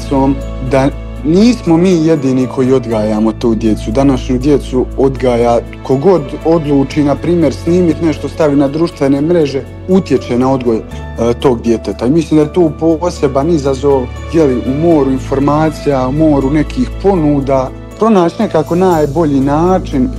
činjenicom da nismo mi jedini koji odgajamo tu djecu. Današnju djecu odgaja kogod odluči, na primjer, snimiti nešto, stavi na društvene mreže, utječe na odgoj tog djeteta. I mislim da je tu poseban izazov u moru informacija, u moru nekih ponuda, pronaći nekako najbolji način